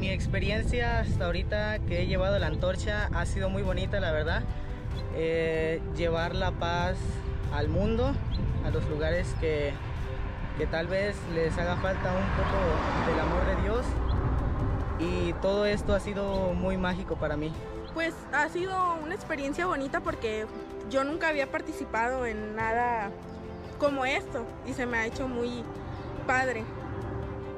Mi experiencia hasta ahorita que he llevado la antorcha ha sido muy bonita, la verdad. Llevar la paz al mundo, a los lugares que tal vez les haga falta un poco del amor de Dios, y todo esto ha sido muy mágico para mí. Pues ha sido una experiencia bonita porque yo nunca había participado en nada como esto y se me ha hecho muy padre.